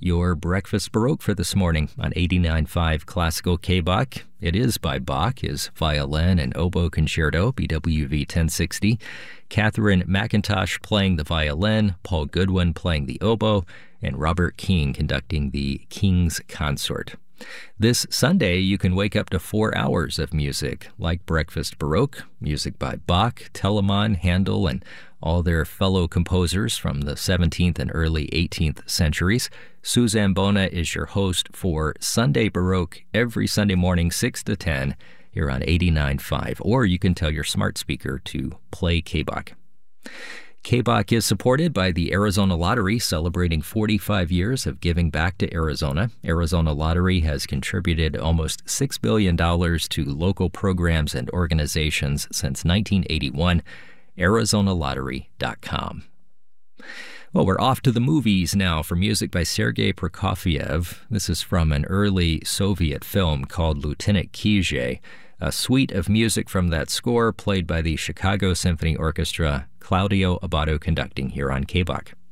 your Breakfast Baroque for this morning on 89.5 Classical K-Bach. It is by Bach, his violin and oboe concerto, BWV 1060. Catherine McIntosh playing the violin, Paul Goodwin playing the oboe, and Robert King conducting the King's Consort. This Sunday, you can wake up to 4 hours of music, like Breakfast Baroque, music by Bach, Telemann, Handel, and all their fellow composers from the 17th and early 18th centuries. Sue Zambona is your host for Sunday Baroque every Sunday morning, 6 to 10, here on 89.5. Or you can tell your smart speaker to play K-Bach. K-Bach is supported by the Arizona Lottery, celebrating 45 years of giving back to Arizona. Arizona Lottery has contributed almost $6 billion to local programs and organizations since 1981. ArizonaLottery.com. Well, we're off to the movies now for music by Sergei Prokofiev. This is from an early Soviet film called Lieutenant Kijé, a suite of music from that score played by the Chicago Symphony Orchestra, Claudio Abbado conducting here on K-Bach.